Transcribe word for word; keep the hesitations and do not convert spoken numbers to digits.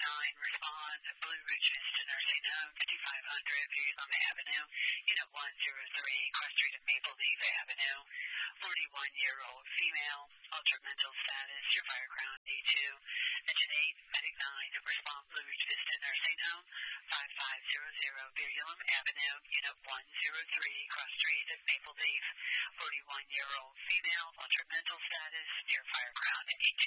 nine, respond, Blue Ridge Vista Nursing Home, fifty-five hundred Viewland Avenue, Unit one oh three, Cross Street of Maple Leaf Avenue, forty-one-year-old female, altered mental status, your fire crown D two, engine eight, medic nine, respond Blue Ridge Vista Nursing Home, fifty-five hundred Viewland Avenue, Unit one oh three, Cross Street of Maple Leaf, forty-one-year-old female, altered mental status, your fire crown D two.